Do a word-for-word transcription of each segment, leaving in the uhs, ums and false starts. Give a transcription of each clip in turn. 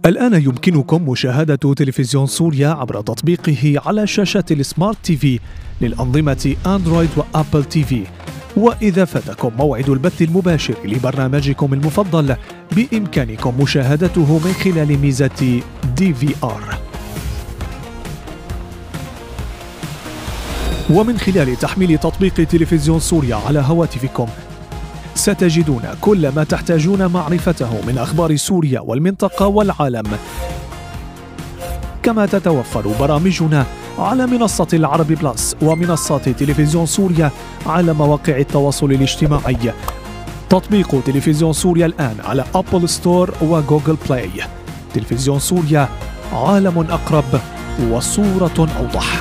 الآن يمكنكم مشاهدة تلفزيون سوريا عبر تطبيقه على شاشة السمارت تي في للأنظمة أندرويد وأبل تي في. وإذا فاتكم موعد البث المباشر لبرنامجكم المفضل بإمكانكم مشاهدته من خلال ميزة دي في آر. ومن خلال تحميل تطبيق تلفزيون سوريا على هواتفكم ستجدون كل ما تحتاجون معرفته من أخبار سوريا والمنطقة والعالم. كما تتوفر برامجنا على منصة العرب بلس ومنصات تلفزيون سوريا على مواقع التواصل الاجتماعي. تطبيق تلفزيون سوريا الآن على أبل ستور وجوجل بلاي. تلفزيون سوريا، عالم أقرب وصورة أوضح.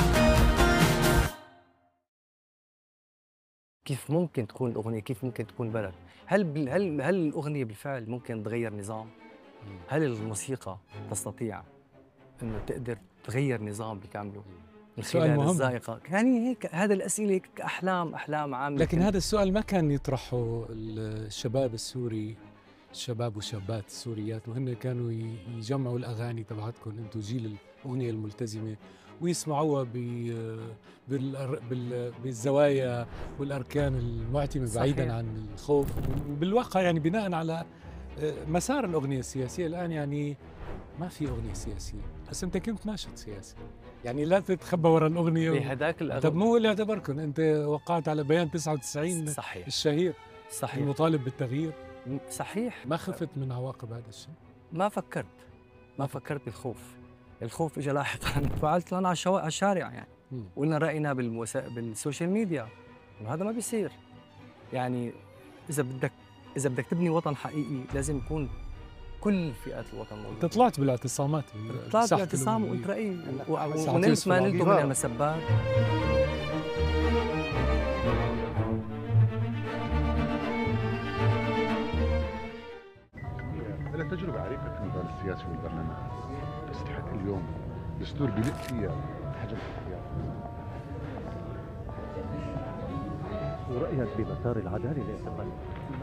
كيف ممكن تكون الأغنية؟ كيف ممكن تكون بلد؟ هل بال... هل هل الأغنية بالفعل ممكن تغير نظام؟ هل الموسيقى تستطيع إنه تقدر تغير نظام بكامله من خلال الذائقة؟ يعني هيك هذا الأسئلة أحلام أحلام عامة. لكن هذا السؤال ما كان يطرحه الشباب السوري، الشباب والشابات السوريات، وهن كانوا يجمعوا الأغاني تبعتكم أنتم جيل الأغنية الملتزمة ويسمعوها بالزوايا والأركان المعتمة بعيداً عن الخوف. وبالواقع يعني بناء على مسار الأغنية السياسية الآن يعني ما في أغنية سياسية، بس أنت كنت ناشط سياسي، يعني لا تتخبى وراء الأغنية. بهداك الأغنية طب مو اللي اعتبركم أنت وقعت على بيان تسعة وتسعين صحيح. الشهير صحيح، المطالب بالتغيير. صحيح. ما خفت من عواقب هذا الشيء؟ ما فكرت ما فكرت بالخوف. الخوف اجى لاحقا. فعلت انا على الشارع يعني وقلنا راينا بالوسائل بالسوشيال ميديا وهذا ما بيصير. يعني اذا بدك اذا بدك تبني وطن حقيقي لازم يكون كل فئات الوطن موجوده. انت طلعت بالاعتصامات، طلعت بالاعتصام وقلت رايي ونلت ما نلته من المسبات. لك تجربة عريقة في المجال السياسي والبرلمان، بس لحد اليوم دستور بلق فيها حجم الحياة. ورأيك بمسار العدالة لاعتقالك؟